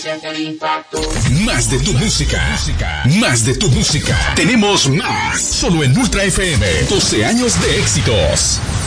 Más de tu música. Más de tu música. Tenemos más. Solo en Ultra FM. 12 años de éxitos.